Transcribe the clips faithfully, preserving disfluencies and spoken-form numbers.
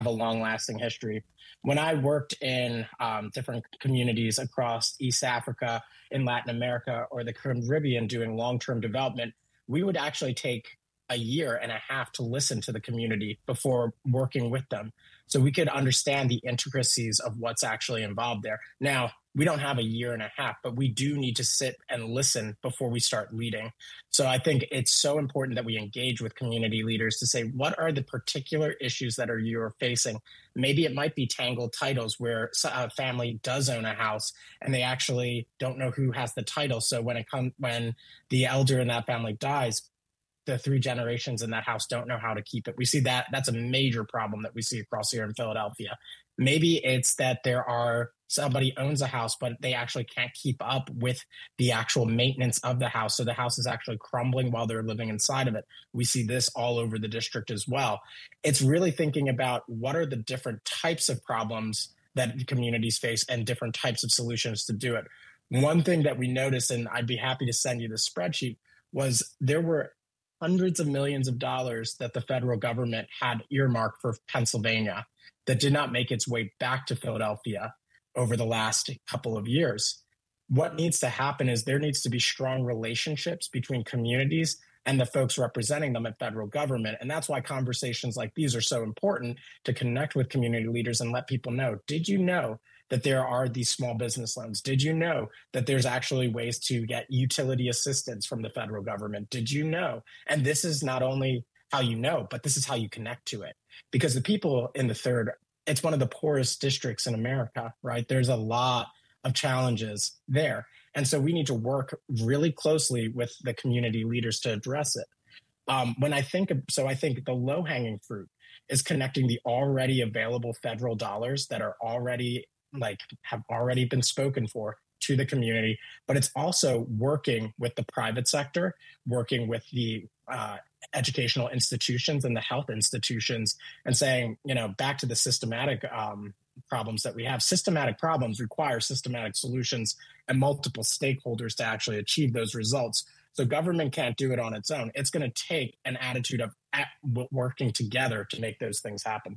a long-lasting history. When I worked in um, different communities across East Africa, in Latin America, or the Caribbean doing long-term development, we would actually take a year and a half to listen to the community before working with them, so we could understand the intricacies of what's actually involved there. Now, we don't have a year and a half, but we do need to sit and listen before we start leading. So I think it's so important that we engage with community leaders to say, what are the particular issues that are you're facing? Maybe it might be tangled titles where a family does own a house and they actually don't know who has the title. So when it comes, when the elder in that family dies, the three generations in that house don't know how to keep it. We see that that's a major problem that we see across here in Philadelphia. Maybe it's that there are somebody owns a house, but they actually can't keep up with the actual maintenance of the house. So the house is actually crumbling while they're living inside of it. We see this all over the district as well. It's really thinking about what are the different types of problems that communities face and different types of solutions to do it. One thing that we noticed, and I'd be happy to send you the spreadsheet, was there were hundreds of millions of dollars that the federal government had earmarked for Pennsylvania that did not make its way back to Philadelphia over the last couple of years. What needs to happen is there needs to be strong relationships between communities and the folks representing them at federal government. And that's why conversations like these are so important, to connect with community leaders and let people know, did you know that there are these small business loans? Did you know that there's actually ways to get utility assistance from the federal government? Did you know? And this is not only how you know, but this is how you connect to it. Because the people in the third, it's one of the poorest districts in America, right? There's a lot of challenges there. And so we need to work really closely with the community leaders to address it. Um, when I think, of, so I think the low-hanging fruit is connecting the already available federal dollars that are already like have already been spoken for to the community, but it's also working with the private sector, working with the uh, educational institutions and the health institutions, and saying, you know, back to the systematic um, problems that we have. Systematic problems require systematic solutions and multiple stakeholders to actually achieve those results. So government can't do it on its own. It's going to take an attitude of working together to make those things happen.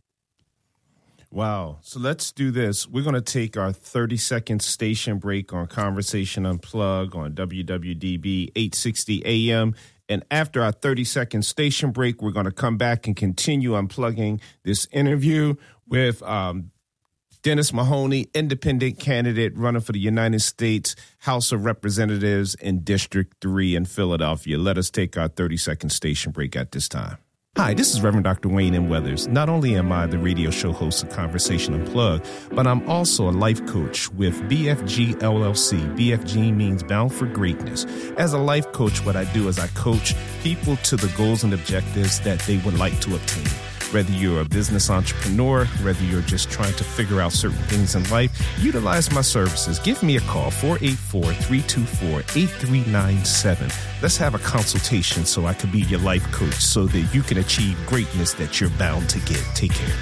Wow. So let's do this. We're going to take our thirty-second station break on Conversation Unplugged on W W D B eight sixty A M. And after our thirty-second station break, we're going to come back and continue unplugging this interview with um, Dennis Mahoney, independent candidate running for the United States House of Representatives in District three in Philadelphia. Let us take our thirty-second station break at this time. Hi, this is Reverend Doctor Wayne M. Weathers. Not only am I the radio show host of Conversation Unplugged, but I'm also a life coach with B F G L L C. B F G means Bound for Greatness. As a life coach, what I do is I coach people to the goals and objectives that they would like to obtain. Whether you're a business entrepreneur, whether you're just trying to figure out certain things in life, utilize my services. Give me a call, four eight four, three two four, eight three nine seven. Let's have a consultation so I can be your life coach so that you can achieve greatness that you're bound to get. Take care.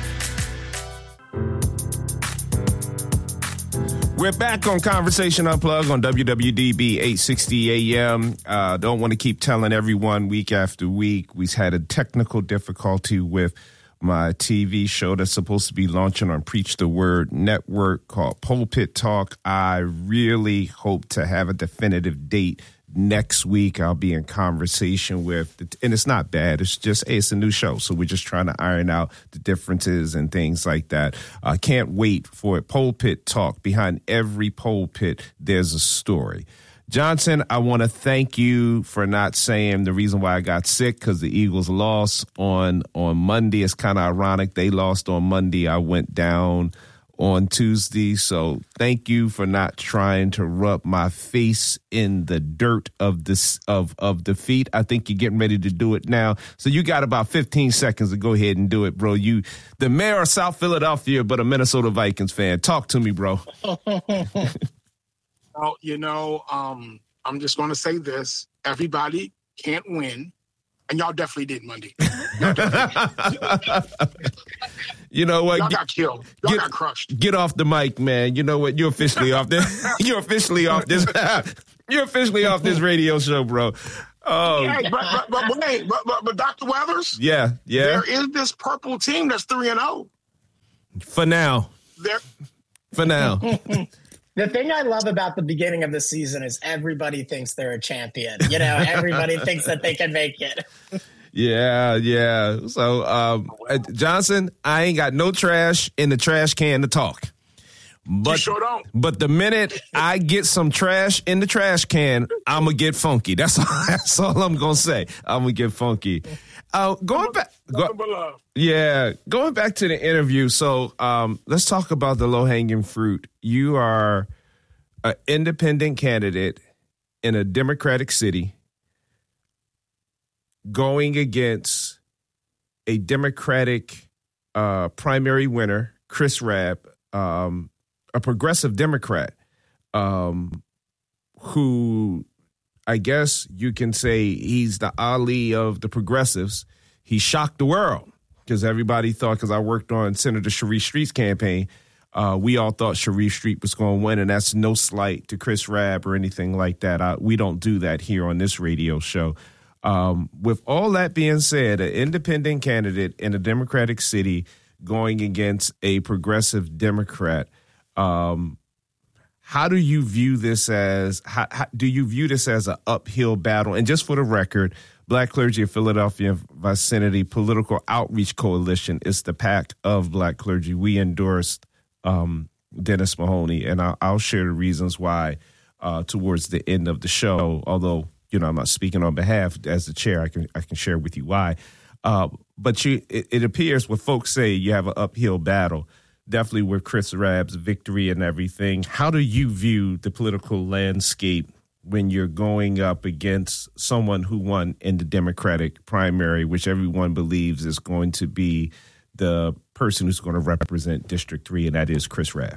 We're back on Conversation Unplugged on W W D B eight sixty A M. Uh, don't want to keep telling everyone week after week. We've had a technical difficulty with my T V show that's supposed to be launching on Preach the Word Network called Pulpit Talk. I really hope to have a definitive date next week. I'll be in conversation with, and it's not bad. It's just, hey, it's a new show. So we're just trying to iron out the differences and things like that. I can't wait for it. Pulpit Talk. Behind every pulpit, there's a story. Johnson, I want to thank you for not saying the reason why I got sick, because the Eagles lost on, on Monday. It's kind of ironic. They lost on Monday. I went down on Tuesday. So thank you for not trying to rub my face in the dirt of this of, of defeat. I think you're getting ready to do it now. So you got about fifteen seconds to go ahead and do it, bro. You, the mayor of South Philadelphia, but a Minnesota Vikings fan. Talk to me, bro. Well, you know, um, I'm just going to say this. Everybody can't win. And y'all definitely did Monday. You know what? Y'all got killed. Y'all get, got crushed. Get off the mic, man. You know what? You're officially off this. You're officially off this. You're officially off this radio show, bro. Oh, yeah, but, but, but, wait, but, but, but Doctor Weathers? Yeah, yeah. There is this purple team that's three and zero. For now. There. For now. The thing I love about the beginning of the season is everybody thinks they're a champion. You know, everybody thinks that they can make it. Yeah, yeah. So, um, Johnson, I ain't got no trash in the trash can to talk. But, you sure don't. But the minute I get some trash in the trash can, I'm going to get funky. That's all, that's all I'm going to say. I'm going to get funky. Uh, going back. Go, yeah, going back to the interview. So um, let's talk about the low-hanging fruit. You are an independent candidate in a Democratic city going against a Democratic uh, primary winner, Chris Rabb, um, a progressive Democrat um, who I guess you can say he's the Ali of the progressives. He shocked the world because everybody thought, because I worked on Senator Sharif Street's campaign, uh, we all thought Sharif Street was going to win, and that's no slight to Chris Rabb or anything like that. I, we don't do that here on this radio show. Um, with all that being said, an independent candidate in a Democratic city going against a progressive Democrat, Um, how do you view this as, how, how, do you view this as an uphill battle? And just for the record, Black Clergy of Philadelphia Vicinity Political Outreach Coalition is the PAC of Black Clergy. We endorsed um, Dennis Mahoney, and I'll, I'll share the reasons why uh, towards the end of the show. Although, you know, I'm not speaking on behalf as the chair. I can I can share with you why. Uh, but you, it, it appears when folks say you have an uphill battle, definitely with Chris Rabb's victory and everything. How do you view the political landscape when you're going up against someone who won in the Democratic primary, which everyone believes is going to be the person who's going to represent District three, and that is Chris Rabb?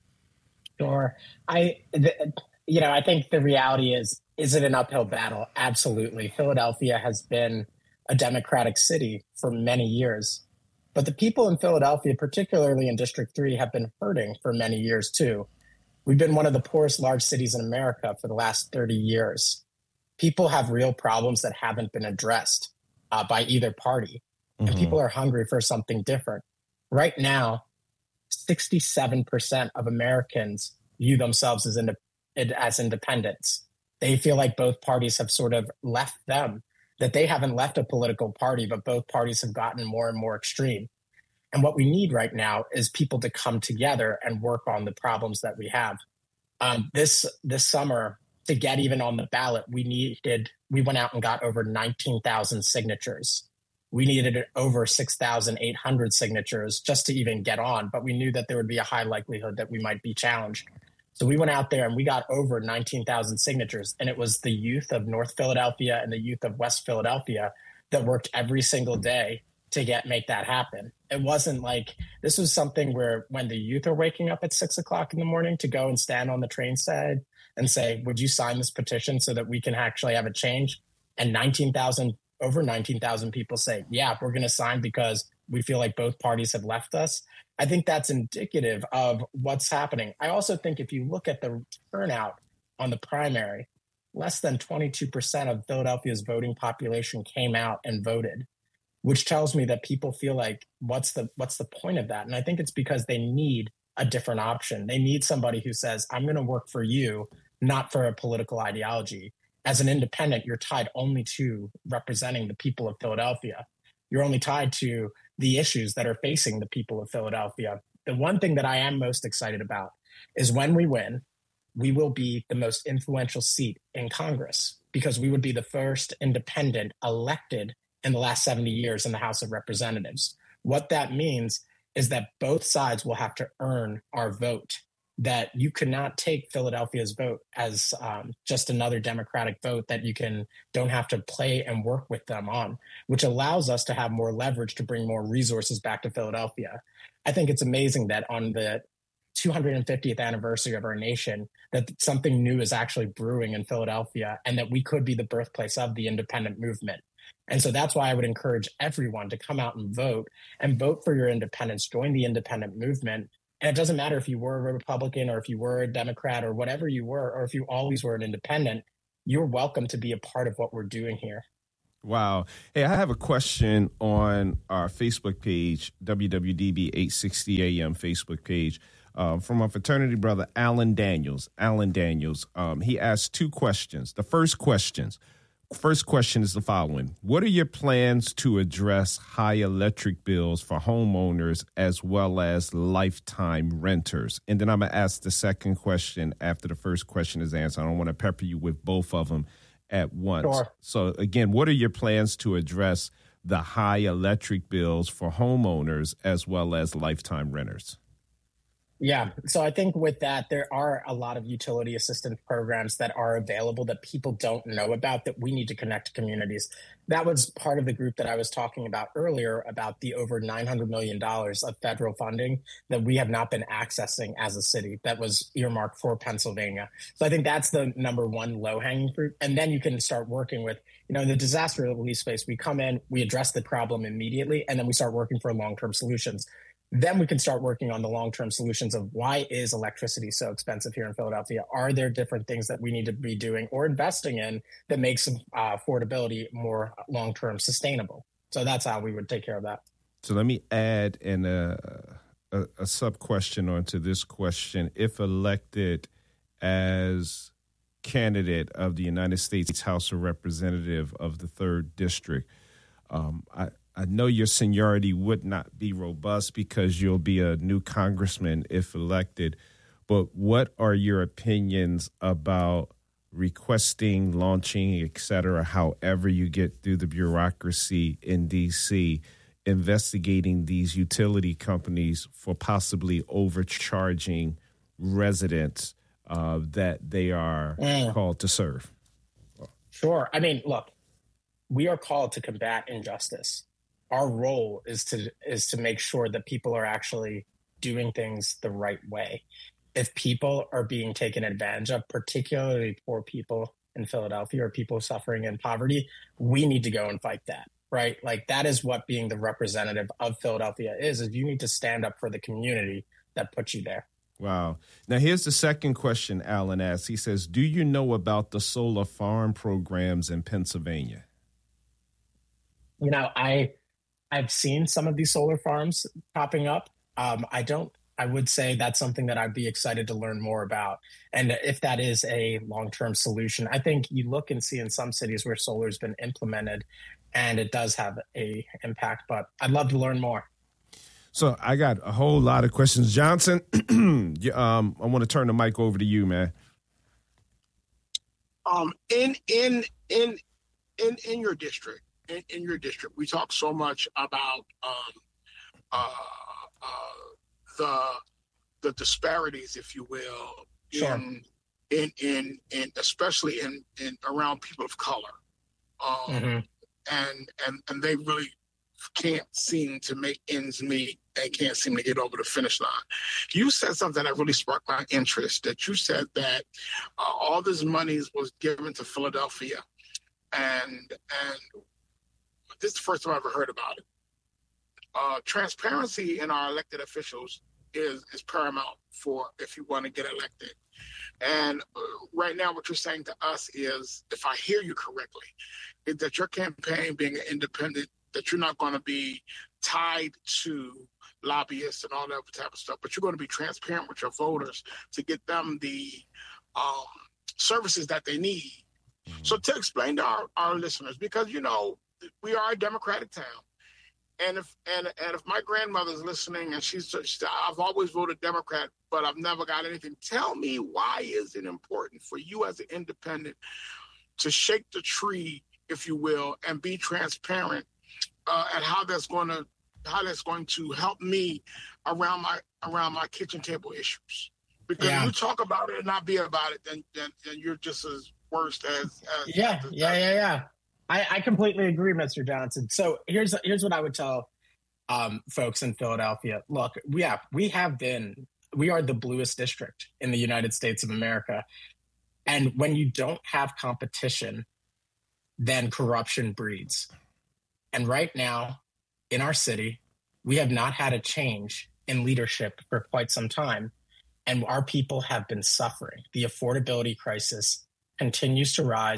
Sure. I, the, you know, I think the reality is, is it an uphill battle? Absolutely. Philadelphia has been a Democratic city for many years. But the people in Philadelphia, particularly in District three, have been hurting for many years, too. We've been one of the poorest large cities in America for the last thirty years. People have real problems that haven't been addressed uh, by either party, mm-hmm. and people are hungry for something different. Right now, sixty-seven percent of Americans view themselves as, ind- as independents. They feel like both parties have sort of left them, that they haven't left a political party, but both parties have gotten more and more extreme. And what we need right now is people to come together and work on the problems that we have. Um, this this summer, to get even on the ballot, we needed, we went out and got over nineteen thousand signatures. We needed over six thousand eight hundred signatures just to even get on, but we knew that there would be a high likelihood that we might be challenged. So we went out there and we got over nineteen thousand signatures, and it was the youth of North Philadelphia and the youth of West Philadelphia that worked every single day to get make that happen. It wasn't like this was something where when the youth are waking up at six o'clock in the morning to go and stand on the train side and say, would you sign this petition so that we can actually have a change? And nineteen thousand, over nineteen thousand people say, yeah, we're going to sign because we feel like both parties have left us. I think that's indicative of what's happening. I also think if you look at the turnout on the primary, less than twenty-two percent of Philadelphia's voting population came out and voted, which tells me that people feel like, what's the what's the point of that? And I think it's because they need a different option. They need somebody who says, I'm going to work for you, not for a political ideology. As an independent, you're tied only to representing the people of Philadelphia. You're only tied to the issues that are facing the people of Philadelphia. The one thing that I am most excited about is when we win, we will be the most influential seat in Congress because we would be the first independent elected in the last seventy years in the House of Representatives. What that means is that both sides will have to earn our vote, that you cannot take Philadelphia's vote as um, just another Democratic vote that you can don't have to play and work with them on, which allows us to have more leverage to bring more resources back to Philadelphia. I think it's amazing that on the two hundred fiftieth anniversary of our nation, that something new is actually brewing in Philadelphia and that we could be the birthplace of the independent movement. And so that's why I would encourage everyone to come out and vote and vote for your independence, join the independent movement. And it doesn't matter if you were a Republican or if you were a Democrat or whatever you were, or if you always were an independent, you're welcome to be a part of what we're doing here. Wow. Hey, I have a question on our Facebook page, W W D B eight sixty A M Facebook page, uh, from our fraternity brother, Alan Daniels. Alan Daniels. Um, he asked two questions. The first questions. First question is the following. What are your plans to address high electric bills for homeowners as well as lifetime renters? And then I'm going to ask the second question after the first question is answered. I don't want to pepper you with both of them at once. Sure. So again, what are your plans to address the high electric bills for homeowners as well as lifetime renters? Yeah. So I think with that, there are a lot of utility assistance programs that are available that people don't know about that we need to connect to communities. That was part of the group that I was talking about earlier about the over nine hundred million dollars of federal funding that we have not been accessing as a city that was earmarked for Pennsylvania. So I think that's the number one low hanging fruit. And then you can start working with, you know, in the disaster relief space, we come in, we address the problem immediately, and then we start working for long-term solutions. Then we can start working on the long-term solutions of why is electricity so expensive here in Philadelphia? Are there different things that we need to be doing or investing in that makes uh, affordability more long-term sustainable? So that's how we would take care of that. So let me add an, uh, a, a sub-question onto this question. If elected as candidate of the United States House of Representative of the third District, um, I I know your seniority would not be robust because you'll be a new congressman if elected, but what are your opinions about requesting, launching, et cetera, however you get through the bureaucracy in D C, investigating these utility companies for possibly overcharging residents uh, that they are mm. called to serve? Sure. I mean, look, we are called to combat injustice. Our role is to is to make sure that people are actually doing things the right way. If people are being taken advantage of, particularly poor people in Philadelphia or people suffering in poverty, we need to go and fight that, right? Like that is what being the representative of Philadelphia is, is you need to stand up for the community that put you there. Wow. Now, here's the second question Alan asks. He says, do you know about the solar farm programs in Pennsylvania? You know, I... I've seen some of these solar farms popping up. Um, I don't, I would say that's something that I'd be excited to learn more about. And if that is a long-term solution, I think you look and see in some cities where solar has been implemented and it does have a impact, but I'd love to learn more. So I got a whole lot of questions. Johnson, um, I want to turn the mic over to you, man. Um, in, in, in, in, in your district, In, in your district, we talk so much about um, uh, uh, the the disparities, if you will, sure. in, in in in especially in, in around people of color, um, mm-hmm. and and and they really can't seem to make ends meet and can't seem to get over the finish line. You said something that really sparked my interest. That you said that uh, all this money was given to Philadelphia, and and this is the first time I've ever heard about it. Uh, transparency in our elected officials is, is paramount for if you want to get elected. And uh, right now what you're saying to us is, if I hear you correctly, is that your campaign being an independent, that you're not going to be tied to lobbyists and all that type of stuff, but you're going to be transparent with your voters to get them the um, services that they need. Mm-hmm. So to explain to our, our listeners, because, you know, we are a Democratic town, and if and and if my grandmother's listening and she's, she's I've always voted Democrat, but I've never got anything. Tell me, why is it important for you as an independent to shake the tree, if you will, and be transparent uh, at how that's going to how that's going to help me around my around my kitchen table issues? Because yeah. if you talk about it and not be about it, then then, then you're just as worse as, as yeah as, yeah yeah yeah. I, I completely agree, Mister Johnson. So here's here's what I would tell um, folks in Philadelphia. Look, we have, we have been, we are the bluest district in the United States of America. And when you don't have competition, then corruption breeds. And right now in our city, we have not had a change in leadership for quite some time. And our people have been suffering. The affordability crisis continues to rise.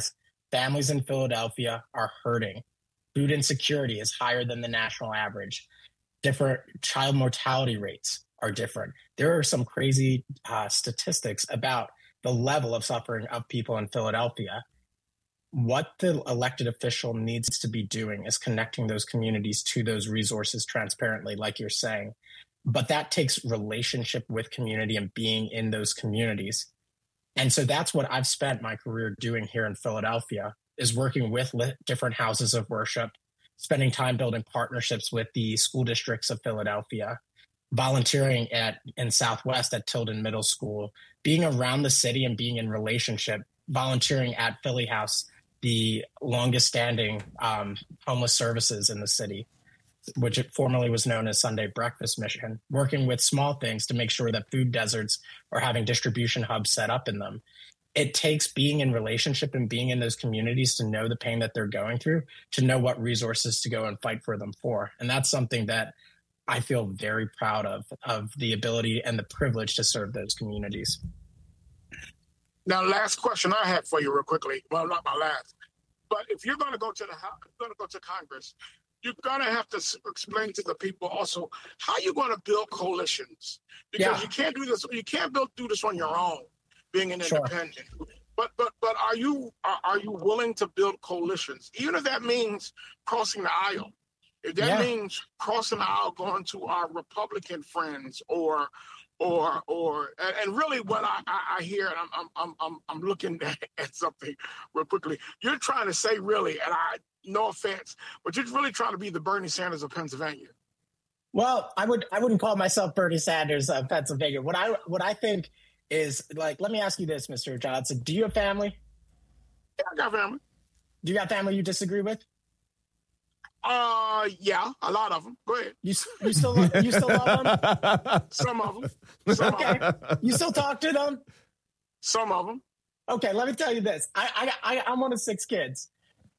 Families in Philadelphia are hurting. Food insecurity is higher than the national average. Different child mortality rates are different. There are some crazy uh, statistics about the level of suffering of people in Philadelphia. What the elected official needs to be doing is connecting those communities to those resources transparently, like you're saying. But that takes relationship with community and being in those communities. And so that's what I've spent my career doing here in Philadelphia, is working with different houses of worship, spending time building partnerships with the school districts of Philadelphia, volunteering at in Southwest at Tilden Middle School, being around the city and being in relationship, volunteering at Philly House, the longest standing um, homeless services in the city, which it formerly was known as Sunday Breakfast Mission, working with small things to make sure that food deserts are having distribution hubs set up in them. It takes being in relationship and being in those communities to know the pain that they're going through, to know what resources to go and fight for them for. And that's something that I feel very proud of, of the ability and the privilege to serve those communities. Now, last question I have for you real quickly. Well, not my last, but if you're going to go to the House, you're going to go to Congress, you're going to have to explain to the people also how you're going to build coalitions, because yeah. you can't do this. You can't build, do this on your own, being an sure. independent. But but but are you are, are you willing to build coalitions, even if that means crossing the aisle? If that yeah. means crossing the aisle, going to our Republican friends, or or or and, and really what I, I, I hear, and I'm I'm I'm I'm looking at something real quickly. You're trying to say really, and I no offense, but you're really trying to be the Bernie Sanders of Pennsylvania. Well, I would I wouldn't call myself Bernie Sanders of Pennsylvania. What I what I think is, like, let me ask you this, Mister Johnson. Do you have family? Yeah, I got family. Do you got family you disagree with? Uh, yeah, a lot of them. Go ahead. You you still you still love them? Some of them. Some okay. of them. You still talk to them? Some of them. Okay, let me tell you this. I I, I I'm one of six kids.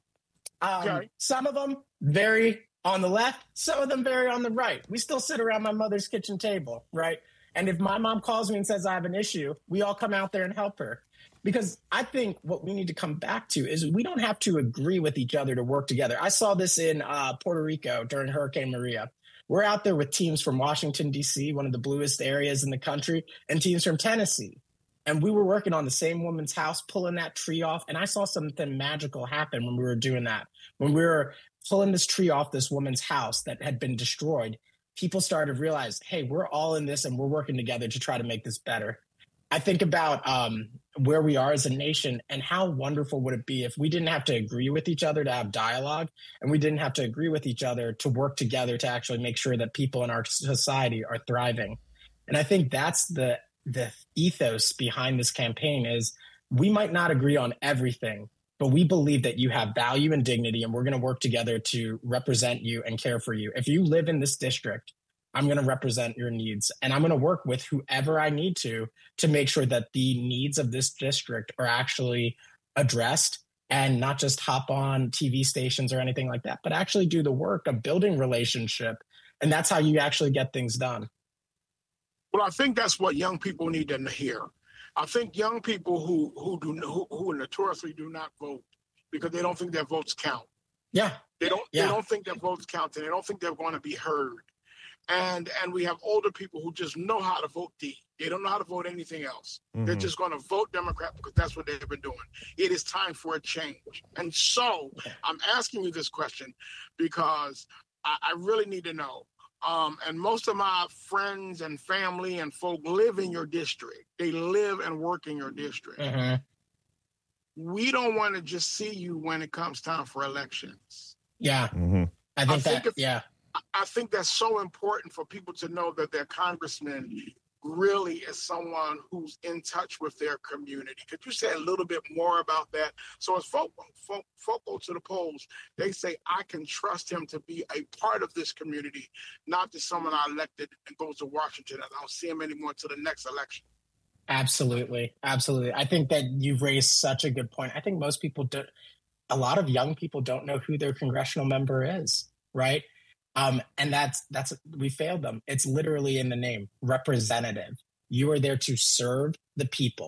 Um, okay. Some of them very on the left, some of them very on the right. We still sit around my mother's kitchen table, right? And if my mom calls me and says I have an issue, we all come out there and help her. Because I think what we need to come back to is we don't have to agree with each other to work together. I saw this in uh, Puerto Rico during Hurricane Maria. We're out there with teams from Washington, D C, one of the bluest areas in the country, and teams from Tennessee. And we were working on the same woman's house, pulling that tree off. And I saw something magical happen when we were doing that. When we were pulling this tree off this woman's house that had been destroyed, people started to realize, hey, we're all in this and we're working together to try to make this better. I think about um, where we are as a nation and how wonderful would it be if we didn't have to agree with each other to have dialogue, and we didn't have to agree with each other to work together to actually make sure that people in our society are thriving. And I think that's the the ethos behind this campaign is we might not agree on everything, but we believe that you have value and dignity, and we're going to work together to represent you and care for you. If you live in this district, I'm going to represent your needs, and I'm going to work with whoever I need to to make sure that the needs of this district are actually addressed, and not just hop on T V stations or anything like that, but actually do the work of building relationship. And that's how you actually get things done. Well, I think that's what young people need to hear. I think young people who who do who, who notoriously do not vote because they don't think their votes count. Yeah, they don't. Yeah. They don't think their votes count, and they don't think they're going to be heard. And and we have older people who just know how to vote D. They don't know how to vote anything else. Mm-hmm. They're just going to vote Democrat because that's what they've been doing. It is time for a change. And so I'm asking you this question because I, I really need to know. Um, and most of my friends and family and folk live in your district. They live and work in your district. Mm-hmm. We don't want to just see you when it comes time for elections. Yeah. Mm-hmm. I think, I think that, if, yeah. I think that's so important for people to know that their congressman really is someone who's in touch with their community. Could you say a little bit more about that? So as folk, folk, folk go to the polls, they say, I can trust him to be a part of this community, not just someone I elected and goes to Washington and I don't see him anymore until the next election. Absolutely. Absolutely. I think that you've raised such a good point. I think most people don't, a lot of young people don't know who their congressional member is, right? Um, and that's, that's, we failed them. It's literally in the name, representative. You are there to serve the people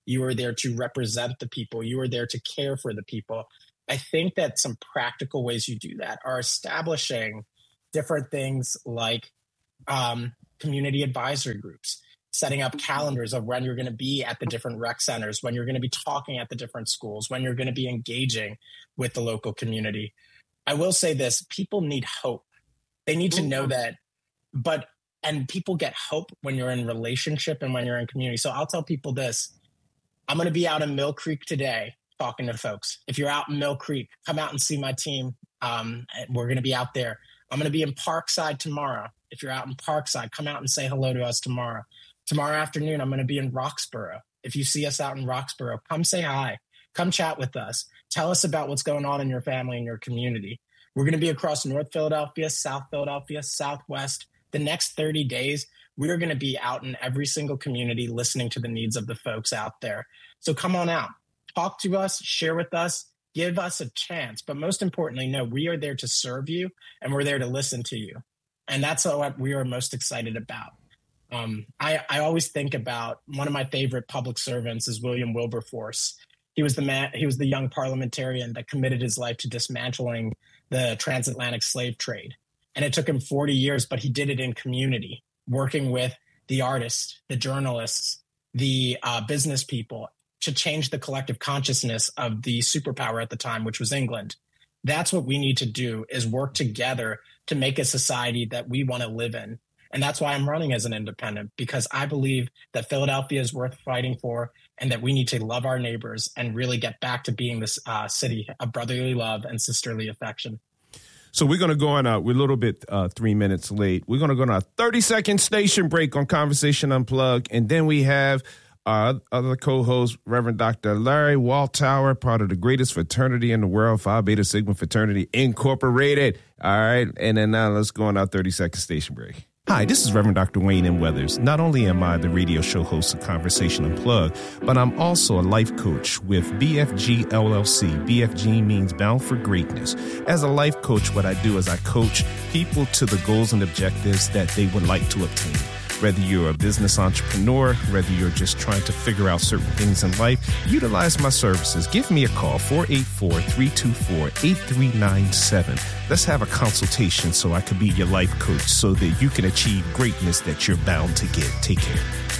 You are there to represent the people. You are there to care for the people. I think that some practical ways you do that are establishing different things like um, community advisory groups, setting up calendars of when you're going to be at the different rec centers, when you're going to be talking at the different schools, when you're going to be engaging with the local community. I will say this, people need hope. They need to know that, but, and people get hope when you're in relationship and when you're in community. So I'll tell people this, I'm going to be out in Mill Creek today talking to folks. If you're out in Mill Creek, come out and see my team. Um, we're going to be out there. I'm going to be in Parkside tomorrow. If you're out in Parkside, come out and say hello to us tomorrow. Tomorrow afternoon, I'm going to be in Roxborough. If you see us out in Roxborough, come say hi. Come chat with us. Tell us about what's going on in your family and your community. We're going to be across North Philadelphia, South Philadelphia, Southwest. The next thirty days, we're going to be out in every single community listening to the needs of the folks out there. So come on out. Talk to us, share with us, give us a chance. But most importantly, no, we are there to serve you and we're there to listen to you. And that's what we are most excited about. Um, I, I always think about one of my favorite public servants is William Wilberforce. He was the man, he was the young parliamentarian that committed his life to dismantling the transatlantic slave trade. And it took him forty years, but he did it in community, working with the artists, the journalists, the uh, business people, to change the collective consciousness of the superpower at the time, which was England. That's what we need to do, is work together to make a society that we want to live in. And that's why I'm running as an independent, because I believe that Philadelphia is worth fighting for and that we need to love our neighbors and really get back to being this uh, city of brotherly love and sisterly affection. So we're going to go on a, we're a little bit uh, three minutes late. We're going to go on a thirty-second station break on Conversation Unplugged, and then we have our other co-host, Reverend Doctor Larry Waltower, part of the greatest fraternity in the world, Phi Beta Sigma Fraternity Incorporated. All right, and then now let's go on our thirty-second station break. Hi, this is Reverend Doctor Wayne M. Weathers. Not only am I the radio show host of Conversation Unplugged, but I'm also a life coach with B F G L L C. B F G means Bound for Greatness. As a life coach, what I do is I coach people to the goals and objectives that they would like to obtain. Whether you're a business entrepreneur, whether you're just trying to figure out certain things in life, utilize my services. Give me a call, four eight four, three two four, eight three nine seven. Let's have a consultation so I can be your life coach so that you can achieve greatness that you're bound to get. Take care.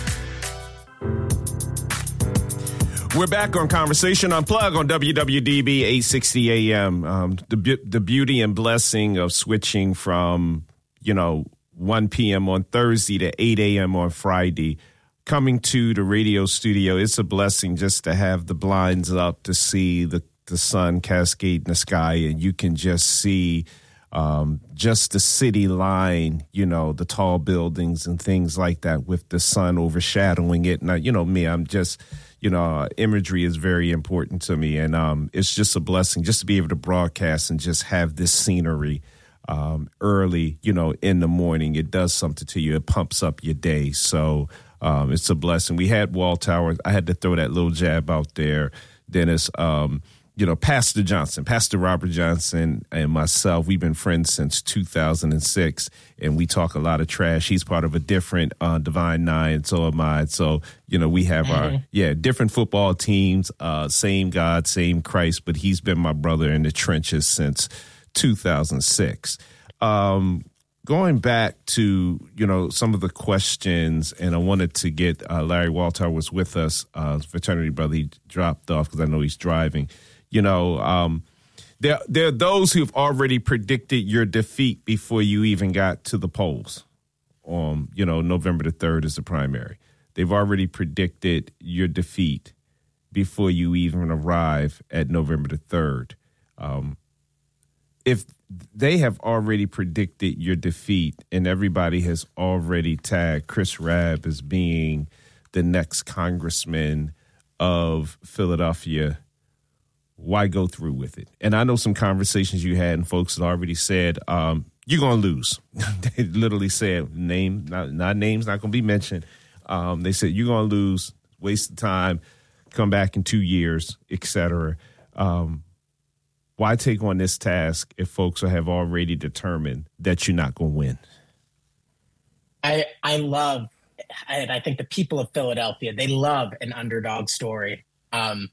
We're back on Conversation Unplugged on W W D B eight sixty A M. Um, the, the beauty and blessing of switching from, you know, one p.m. on Thursday to eight a.m. on Friday, coming to the radio studio. It's a blessing just to have the blinds up to see the, the sun cascade in the sky, and you can just see um, just the city line, you know, the tall buildings and things like that with the sun overshadowing it. Now, you know, me, I'm just, you know, imagery is very important to me, and um, it's just a blessing just to be able to broadcast and just have this scenery Um, early, you know, in the morning. It does something to you. It pumps up your day. So um, it's a blessing. We had Waltower. I had to throw that little jab out there. Dennis, um, you know, Pastor Johnson, Pastor Robert Johnson and myself, we've been friends since two thousand six, and we talk a lot of trash. He's part of a different uh, Divine Nine, so am I. So, you know, we have mm-hmm. our, yeah, different football teams, uh, same God, same Christ, but he's been my brother in the trenches since two thousand six. Um, going back to, you know, some of the questions, and I wanted to get uh, Larry Waltower was with us, uh, fraternity brother. He dropped off because I know he's driving. You know, um, there, there are those who've already predicted your defeat before you even got to the polls. Um, you know, November the third is the primary. They've already predicted your defeat before you even arrive at November the third. Um, If they have already predicted your defeat and everybody has already tagged Chris Rabb as being the next congressman of Philadelphia, why go through with it? And I know some conversations you had and folks had already said, um, you're going to lose. They literally said, name, not, not names, not going to be mentioned. Um, they said, you're going to lose, waste of time, come back in two years, et cetera. Um, Why take on this task if folks have already determined that you're not going to win? I I love and I think the people of Philadelphia, they love an underdog story. Um,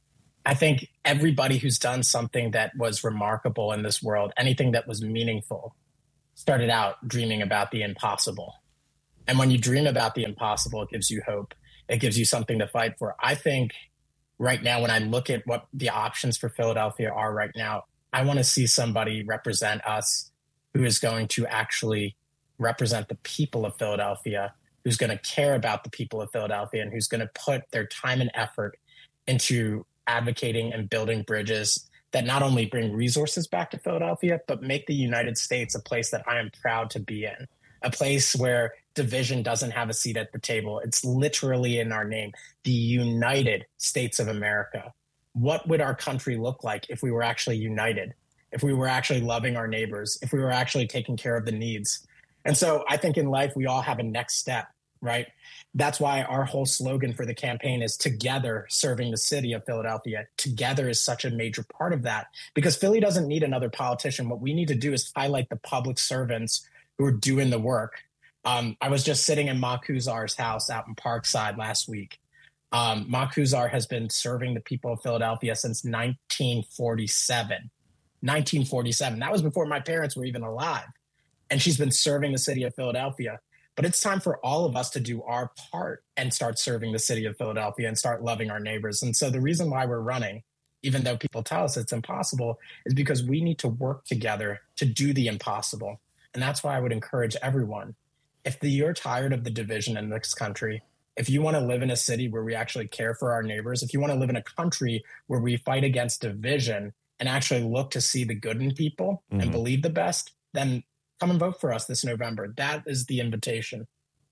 I think everybody who's done something that was remarkable in this world, anything that was meaningful, started out dreaming about the impossible. And when you dream about the impossible, it gives you hope. It gives you something to fight for. I think right now, when I look at what the options for Philadelphia are right now, I want to see somebody represent us who is going to actually represent the people of Philadelphia, who's going to care about the people of Philadelphia, and who's going to put their time and effort into advocating and building bridges that not only bring resources back to Philadelphia, but make the United States a place that I am proud to be in, a place where division doesn't have a seat at the table. It's literally in our name, the United States of America. What would our country look like if we were actually united, if we were actually loving our neighbors, if we were actually taking care of the needs? And so I think in life, we all have a next step, right? That's why our whole slogan for the campaign is together serving the city of Philadelphia. Together is such a major part of that, because Philly doesn't need another politician. What we need to do is highlight the public servants who are doing the work. Um, I was just sitting in Ma Kuzar's house out in Parkside last week. Um, Ma Kuzar has been serving the people of Philadelphia since nineteen forty-seven. nineteen forty-seven. That was before my parents were even alive. And she's been serving the city of Philadelphia. But it's time for all of us to do our part and start serving the city of Philadelphia and start loving our neighbors. And so the reason why we're running, even though people tell us it's impossible, is because we need to work together to do the impossible. And that's why I would encourage everyone, if the, you're tired of the division in this country, if you want to live in a city where we actually care for our neighbors, if you want to live in a country where we fight against division and actually look to see the good in people mm-hmm. and believe the best, then come and vote for us this November. That is the invitation.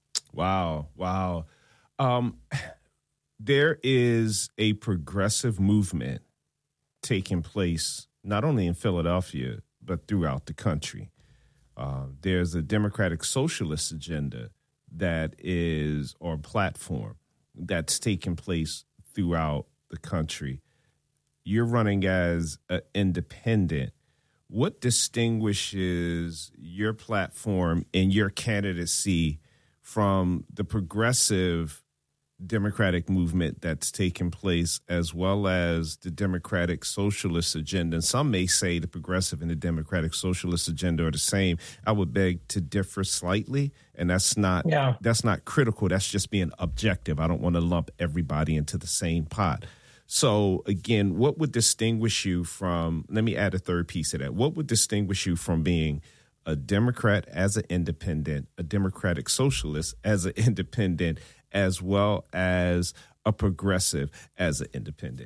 Wow. Wow. Um, there is a progressive movement taking place, not only in Philadelphia, but throughout the country. Uh, there's a democratic socialist agenda that is, or platform that's taking place throughout the country. You're running as an independent. What distinguishes your platform and your candidacy from the progressive democratic movement that's taking place, as well as the democratic socialist agenda? And some may say the progressive and the democratic socialist agenda are the same. I would beg to differ slightly, and that's not yeah. that's not critical. That's just being objective. I don't want to lump everybody into the same pot. So, again, what would distinguish you from, let me add a third piece of that. What would distinguish you from being a Democrat as an independent, a democratic socialist as an independent, as well as a progressive as an independent?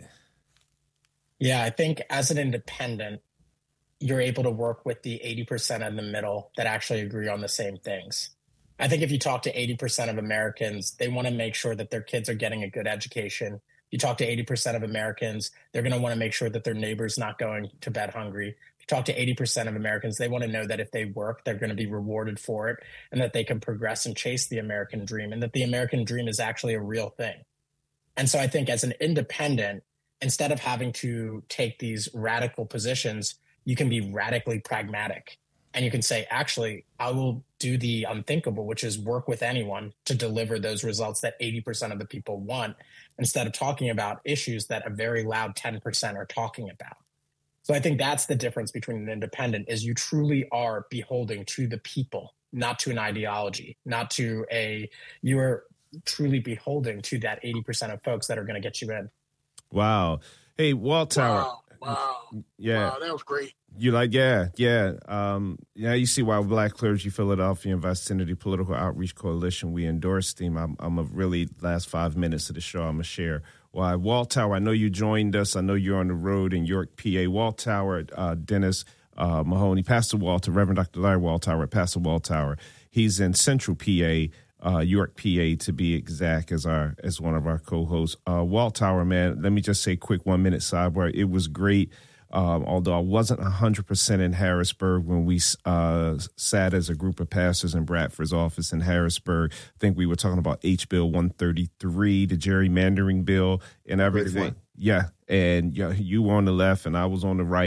Yeah, I think as an independent, you're able to work with the eighty percent in the middle that actually agree on the same things. I think if you talk to eighty percent of Americans, they want to make sure that their kids are getting a good education. You talk to eighty percent of Americans, they're going to want to make sure that their neighbor's not going to bed hungry. If you talk to eighty percent of Americans, they want to know that if they work, they're going to be rewarded for it, and that they can progress and chase the American dream, and that the American dream is actually a real thing. And so I think as an independent, instead of having to take these radical positions, you can be radically pragmatic. And you can say, actually, I will do the unthinkable, which is work with anyone to deliver those results that eighty percent of the people want, instead of talking about issues that a very loud ten percent are talking about. So I think that's the difference between an independent, is you truly are beholding to the people, not to an ideology, not to a, you are truly beholding to that eighty percent of folks that are going to get you in. Wow. Hey, Walt Tower. Wow. Wow. Yeah. Wow, that was great. You like, yeah, yeah. Um, yeah, you see why Black Clergy Philadelphia and Vicinity Political Outreach Coalition, we endorse them. I'm, I'm a really, last five minutes of the show, I'm going to share why. Walt Tower, I know you joined us. I know you're on the road in York, P A. Walt Tower, uh, Dennis uh, Mahoney, Pastor Walter, Reverend Doctor Larry Walt Tower, Pastor Walt Tower. He's in Central P A, uh, York, P A, to be exact, as our as one of our co-hosts. Uh, Walt Tower, man, let me just say quick one-minute sidebar. It was great. Um, although I wasn't one hundred percent in Harrisburg when we uh, sat as a group of pastors in Bradford's office in Harrisburg. I think we were talking about H Bill one thirty-three, the gerrymandering bill and everything. Yeah, and you, know, you were on the left and I was on the right.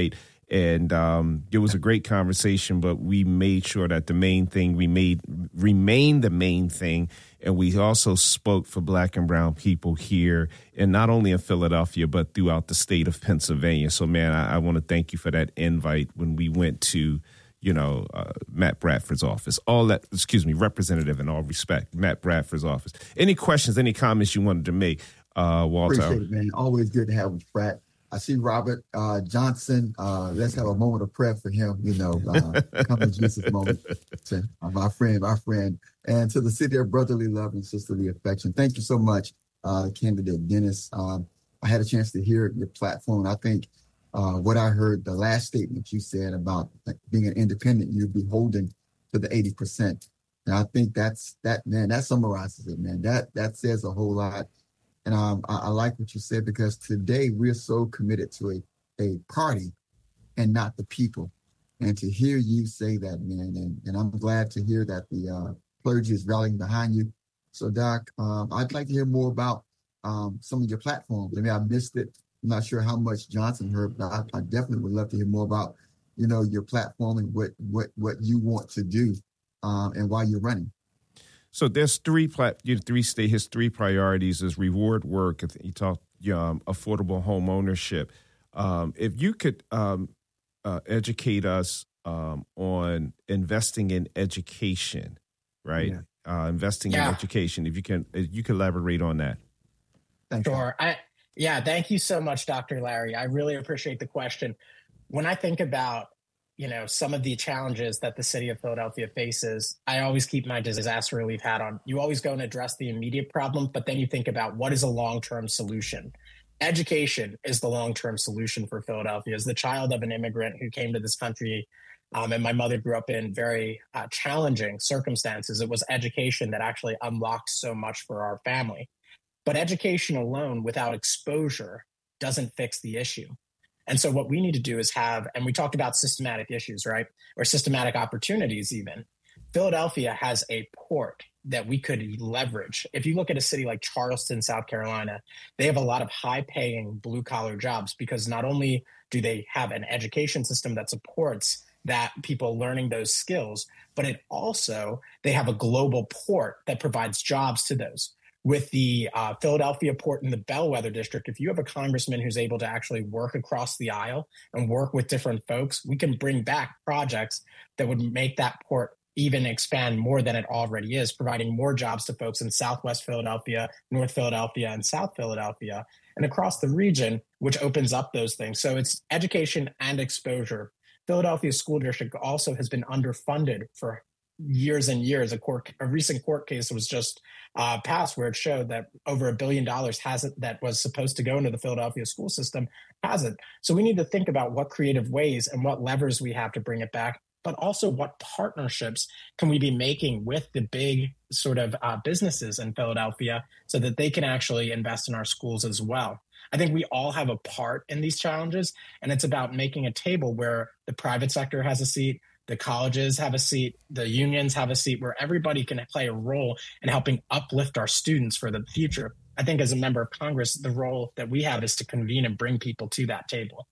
And um, it was a great conversation, but we made sure that the main thing we made remained the main thing. And we also spoke for Black and brown people here, and not only in Philadelphia, but throughout the state of Pennsylvania. So, man, I, I want to thank you for that invite when we went to, you know, uh, Matt Bradford's office. All that, excuse me, Representative in all respect, Matt Bradford's office. Any questions, any comments you wanted to make, uh, Walter? Appreciate it, man. Always good to have with Pratt. I see Robert uh, Johnson. Uh, let's have a moment of prayer for him. You know, uh, come in Jesus moment. To, uh, my friend, my friend, and to the city of brotherly love and sisterly affection. Thank you so much, uh, candidate Dennis. Um, I had a chance to hear your platform. I think uh, what I heard, the last statement you said about being an independent, you'd be holding to the eighty percent. And I think that's that, man. That summarizes it, man. That that says a whole lot. And um, I, I like what you said, because today we're so committed to a, a party and not the people. And to hear you say that, man, and, and I'm glad to hear that the uh, clergy is rallying behind you. So, Doc, um, I'd like to hear more about um, some of your platforms. I mean, I missed it. I'm not sure how much Johnson heard, but I, I definitely would love to hear more about, you know, your platform and what what what you want to do um, and why you're running. So there's three plat, three state his three priorities is reward work. He talked um, affordable home ownership. Um, if you could um, uh, educate us um, on investing in education, right? Yeah. Uh, investing yeah. in education. If you can, if you can elaborate on that. Thank sure. You. I yeah. Thank you so much, Doctor Larry. I really appreciate the question. When I think about you know, some of the challenges that the city of Philadelphia faces, I always keep my disaster relief hat on. You always go and address the immediate problem, but then you think about what is a long-term solution. Education is the long-term solution for Philadelphia. As the child of an immigrant who came to this country, um, and my mother grew up in very uh, challenging circumstances, it was education that actually unlocked so much for our family. But education alone without exposure doesn't fix the issue. And so what we need to do is have, and we talked about systematic issues, right? Or systematic opportunities even. Philadelphia has a port that we could leverage. If you look at a city like Charleston, South Carolina, they have a lot of high-paying blue-collar jobs because not only do they have an education system that supports that people learning those skills, but it also, they have a global port that provides jobs to those. With the uh, Philadelphia port in the Bellwether district, if you have a congressman who's able to actually work across the aisle and work with different folks, we can bring back projects that would make that port even expand more than it already is, providing more jobs to folks in Southwest Philadelphia, North Philadelphia, and South Philadelphia, and across the region, which opens up those things. So it's education and exposure. Philadelphia School District also has been underfunded for years and years. A court, a recent court case was just uh, passed where it showed that over a billion dollars hasn't that was supposed to go into the Philadelphia school system hasn't. So we need to think about what creative ways and what levers we have to bring it back, but also what partnerships can we be making with the big sort of uh, businesses in Philadelphia so that they can actually invest in our schools as well. I think we all have a part in these challenges, and it's about making a table where the private sector has a seat, the colleges have a seat, the unions have a seat, where everybody can play a role in helping uplift our students for the future. I think as a member of Congress, the role that we have is to convene and bring people to that table.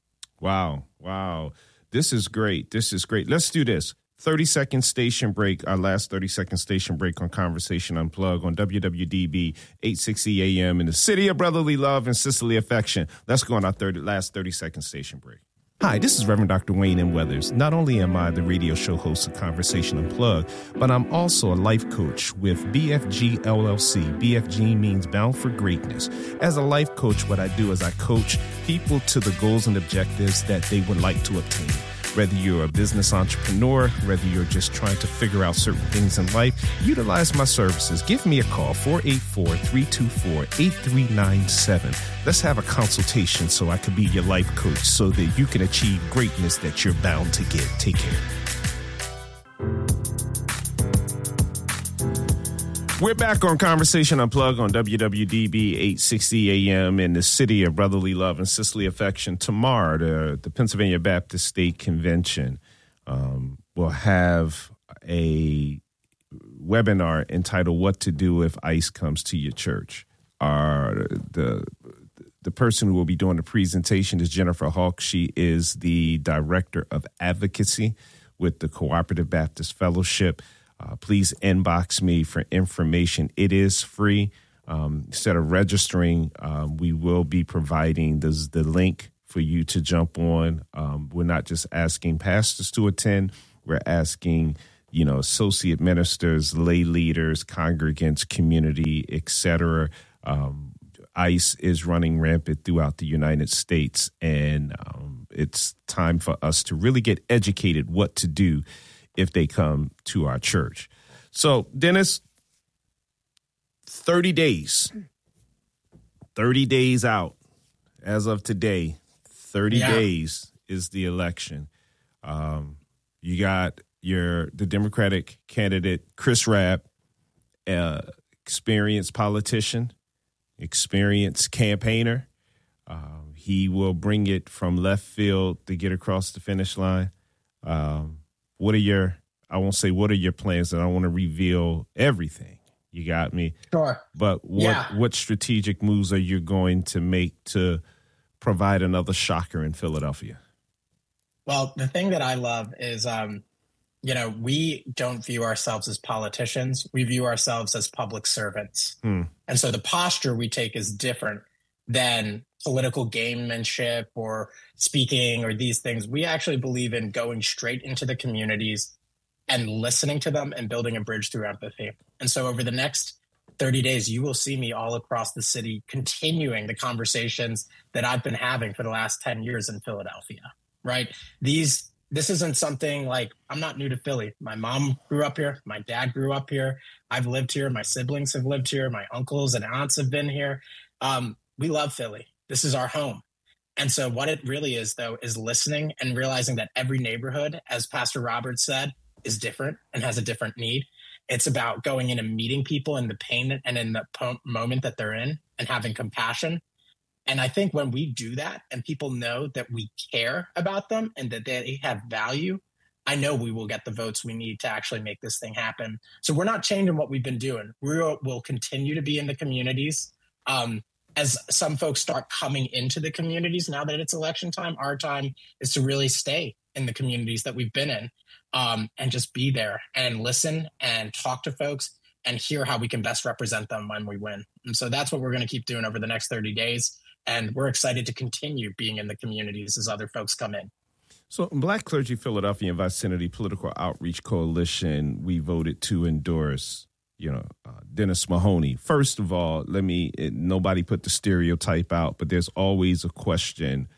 Wow. Wow. This is great. This is great. Let's do this. thirty second station break, our last thirty second station break on Conversation Unplugged on W W D B eight sixty A M in the city of brotherly love and sisterly affection. Let's go on our thirty, last thirty second station break. Hi, this is Reverend Doctor Wayne M. Weathers. Not only am I the radio show host of Conversation Unplugged, but I'm also a life coach with B F G L L C. B F G means Bound for Greatness. As a life coach, what I do is I coach people to the goals and objectives that they would like to obtain. Whether you're a business entrepreneur, whether you're just trying to figure out certain things in life, utilize my services. Give me a call, four eight four, three two four, eight three nine seven. Let's have a consultation so I can be your life coach so that you can achieve greatness that you're bound to get. Take care. We're back on Conversation Unplugged on W W D B eight sixty A M in the city of brotherly love and sisterly affection. Tomorrow, the, the Pennsylvania Baptist State Convention um, will have a webinar entitled "What to Do If ICE Comes to Your Church." Our the the person who will be doing the presentation is Jennifer Hawk. She is the Director of Advocacy with the Cooperative Baptist Fellowship. Uh, please inbox me for information. It is free. Um, instead of registering, um, we will be providing this, the link for you to jump on. Um, we're not just asking pastors to attend. We're asking, you know, associate ministers, lay leaders, congregants, community, et cetera. Um, ICE is running rampant throughout the United States, and um, it's time for us to really get educated what to do if they come to our church. So, Dennis, thirty days, thirty days out as of today, thirty yeah. days is the election. Um, you got your the Democratic candidate, Chris Rabb, uh, experienced politician, experienced campaigner. Um, he will bring it from left field to get across the finish line. Um, what are your, I won't say what are your plans, and I don't want to reveal everything. You got me? Sure. But what, yeah. what strategic moves are you going to make to provide another shocker in Philadelphia? Well, the thing that I love is, um, you know, we don't view ourselves as politicians. We view ourselves as public servants. Hmm. And so the posture we take is different than political gamemanship or speaking or these things. We actually believe in going straight into the communities and listening to them and building a bridge through empathy. And so over the next thirty days, you will see me all across the city continuing the conversations that I've been having for the last ten years in Philadelphia, right? These This isn't something like, I'm not new to Philly. My mom grew up here. My dad grew up here. I've lived here. My siblings have lived here. My uncles and aunts have been here. Um, we love Philly. This is our home. And so what it really is, though, is listening and realizing that every neighborhood, as Pastor Robert said, is different and has a different need. It's about going in and meeting people in the pain and in the po- moment that they're in and having compassion. And I think when we do that and people know that we care about them and that they have value, I know we will get the votes we need to actually make this thing happen. So we're not changing what we've been doing. We will continue to be in the communities. Um, as some folks start coming into the communities now that it's election time, our time is to really stay in the communities that we've been in um, and just be there and listen and talk to folks and hear how we can best represent them when we win. And so that's what we're going to keep doing over the next thirty days. And we're excited to continue being in the communities as other folks come in. So Black Clergy Philadelphia and Vicinity Political Outreach Coalition, we voted to endorse, you know, uh, Dennis Mahoney. First of all, let me, it, nobody put the stereotype out, but there's always a question.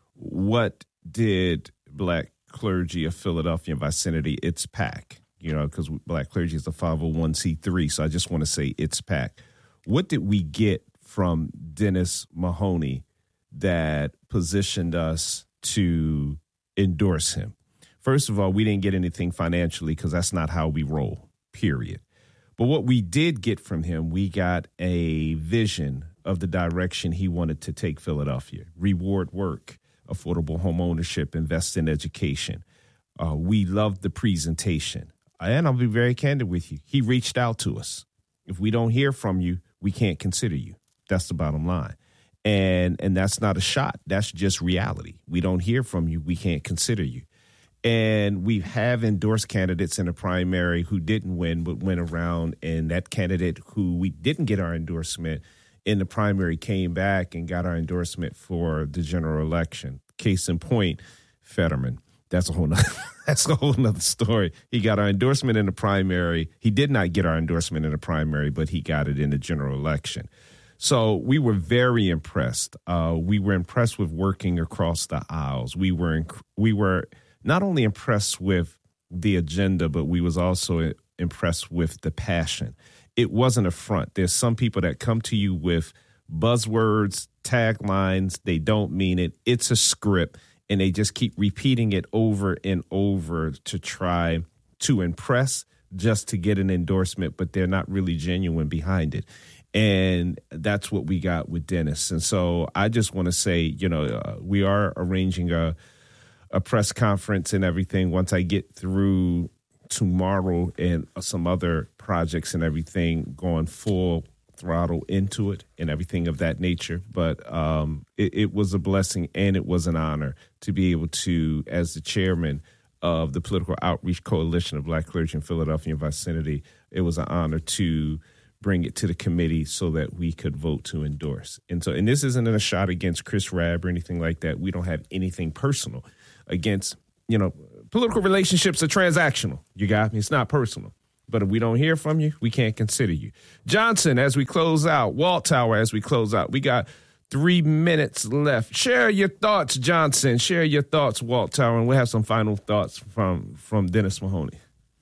What did Black Clergy of Philadelphia and Vicinity, its PAC, you know, because Black Clergy is a five oh one c three. So I just want to say its PAC. What did we get from Dennis Mahoney that positioned us to endorse him? First of all, we didn't get anything financially because that's not how we roll, period. But what we did get from him, we got a vision of the direction he wanted to take Philadelphia. Reward work, affordable home ownership, invest in education. Uh, we loved the presentation. And I'll be very candid with you. He reached out to us. If we don't hear from you, we can't consider you. That's the bottom line. And and that's not a shot. That's just reality. We don't hear from you. We can't consider you. And we have endorsed candidates in the primary who didn't win, but went around. And that candidate who we didn't get our endorsement in the primary came back and got our endorsement for the general election. Case in point, Fetterman. That's a whole nother, that's a whole nother story. He got our endorsement in the primary. He did not get our endorsement in the primary, but he got it in the general election. So we were very impressed. Uh, we were impressed with working across the aisles. We were inc- we were not only impressed with the agenda, but we was also impressed with the passion. It wasn't a front. There's some people that come to you with buzzwords, taglines. They don't mean it. It's a script, and they just keep repeating it over and over to try to impress, just to get an endorsement, but they're not really genuine behind it. And that's what we got with Dennis. And so I just want to say, you know, uh, we are arranging a a press conference and everything once I get through tomorrow and some other projects and everything, going full throttle into it and everything of that nature. But um, it, it was a blessing and it was an honor to be able to, as the chairman of the Political Outreach Coalition of Black Clergy in Philadelphia and vicinity, it was an honor to bring it to the committee so that we could vote to endorse. And so, and this isn't a shot against Chris Rabb or anything like that. We don't have anything personal against, you know, political relationships are transactional. You got me? It's not personal. But if we don't hear from you, we can't consider you. Johnson, as we close out, Walt Tower, as we close out, we got three minutes left. Share your thoughts, Johnson. Share your thoughts, Walt Tower, and we'll have some final thoughts from, from Dennis Mahoney.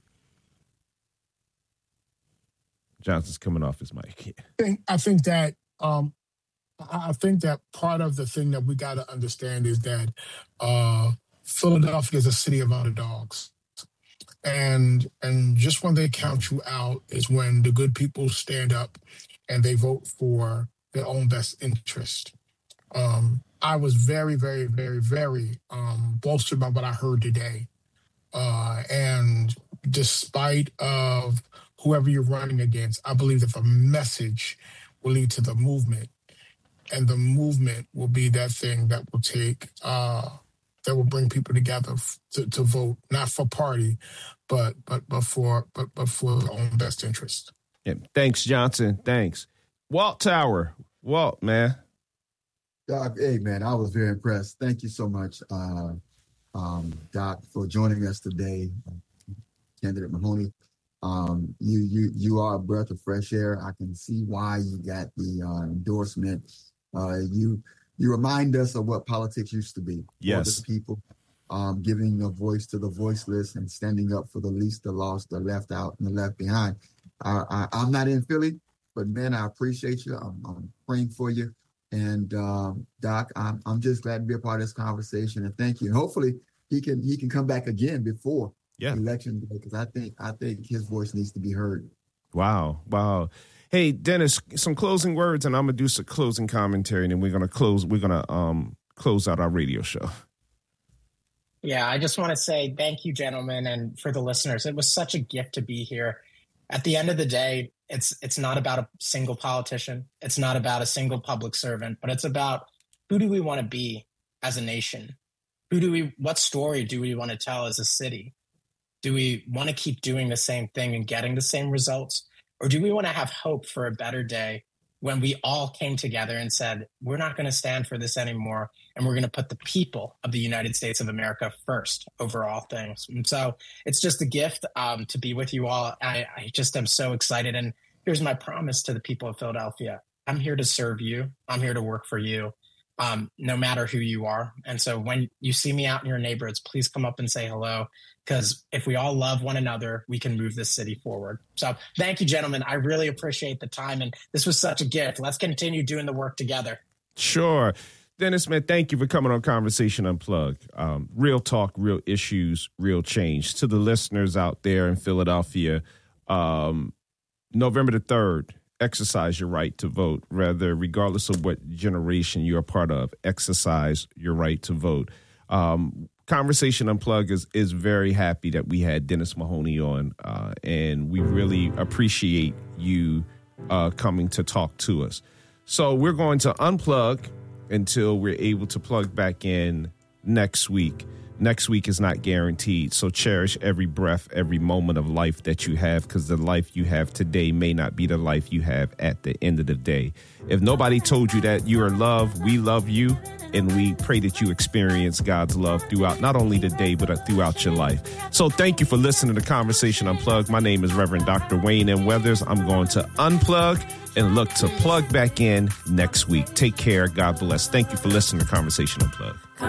Johnson's coming off his mic. I think, I think that um, I think that part of the thing that we got to understand is that uh, Philadelphia is a city of underdogs. And and just when they count you out is when the good people stand up and they vote for their own best interest. Um, I was very, very, very, very um, bolstered by what I heard today. Uh, and despite of whoever you're running against, I believe that the message will lead to the movement. And the movement will be that thing that will take, uh, that will bring people together f- to, to vote, not for party, but but but for but but for their own best interest. Yeah, thanks, Johnson. Thanks. Walt Tower. Walt, man. Doc, hey, man, I was very impressed. Thank you so much, uh, um, Doc, for joining us today. Candidate Mahoney. Um, you you you are a breath of fresh air. I can see why you got the uh, endorsement. Uh, you you remind us of what politics used to be. Yes, for the people, um, giving a voice to the voiceless and standing up for the least, the lost, the left out, and the left behind. I, I, I'm not in Philly, but man, I appreciate you. I'm, I'm praying for you, and um, Doc, I'm I'm just glad to be a part of this conversation. And thank you. And hopefully, he can he can come back again before. Yeah. Election day, because I think I think his voice needs to be heard. Wow, wow. Hey, Dennis, some closing words, and I'm gonna do some closing commentary, and then we're gonna close. We're gonna um close out our radio show. Yeah, I just want to say thank you, gentlemen, and for the listeners. It was such a gift to be here. At the end of the day, it's it's not about a single politician. It's not about a single public servant, but it's about who do we want to be as a nation? Who do we? What story do we want to tell as a city? Do we want to keep doing the same thing and getting the same results? Or do we want to have hope for a better day when we all came together and said, we're not going to stand for this anymore, and we're going to put the people of the United States of America first over all things? And so it's just a gift um, to be with you all. I, I just am so excited. And here's my promise to the people of Philadelphia. I'm here to serve you. I'm here to work for you, um, no matter who you are. And so when you see me out in your neighborhoods, please come up and say hello. Because if we all love one another, we can move this city forward. So thank you, gentlemen. I really appreciate the time. And this was such a gift. Let's continue doing the work together. Sure. Dennis, man, thank you for coming on Conversation Unplugged. Um, real talk, real issues, real change. To the listeners out there in Philadelphia, um, November the third, exercise your right to vote. Rather, regardless of what generation you're a part of, exercise your right to vote. Um, Conversation Unplugged is, is very happy that we had Dennis Mahoney on, uh, and we really appreciate you uh, coming to talk to us. So we're going to unplug until we're able to plug back in next week. Next week is not guaranteed, so cherish every breath, every moment of life that you have, because the life you have today may not be the life you have at the end of the day. If nobody told you that you are loved, we love you, and we pray that you experience God's love throughout not only the day, but throughout your life. So thank you for listening to Conversation Unplugged. My name is Reverend Doctor Wayne M. Weathers. I'm going to unplug and look to plug back in next week. Take care. God bless. Thank you for listening to Conversation Unplugged.